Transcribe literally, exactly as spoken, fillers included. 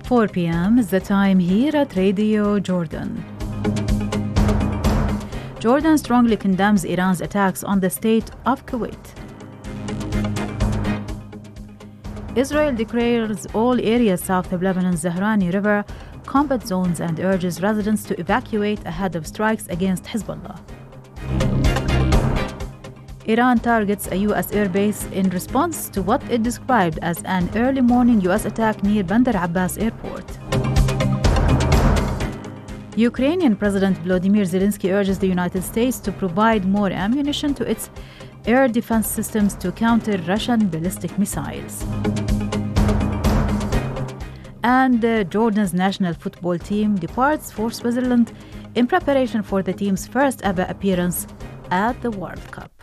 four p.m. is the time here at Radio Jordan. Jordan strongly condemns Iran's attacks on the state of Kuwait. Israel declares all areas south of Lebanon's Zahrani River combat zones and urges residents to evacuate ahead of strikes against Hezbollah. Iran targets a U S airbase in response to what it described as an early morning U S attack near Bandar Abbas airport. Ukrainian President Volodymyr Zelensky urges the United States to provide more ammunition to its air defense systems to counter Russian ballistic missiles. And uh, Jordan's national football team departs for Switzerland in preparation for the team's first ever appearance at the World Cup.